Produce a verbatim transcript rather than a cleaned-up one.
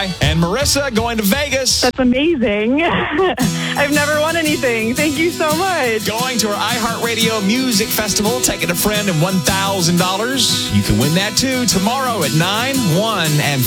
Dubai. And Marissa going to Vegas. That's amazing. I've never won anything. Thank you so much. Going to our iHeartRadio Music Festival, taking a friend and one thousand dollars. You can win that too tomorrow at nine, one, and